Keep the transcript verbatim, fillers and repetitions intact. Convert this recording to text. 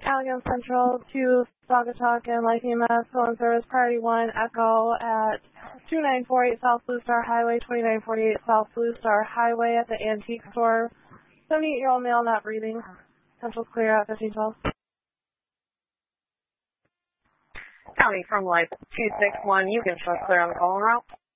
Allegan Central to Saugatuck and Life E M S, phone service priority one, Echo at two nine four eight South Blue Star Highway, twenty-nine forty-eight South Blue Star Highway at the antique store. seventy-eight-year-old male not breathing. Central clear at fifteen twelve. County from Life two six one, you can show clear on the call route.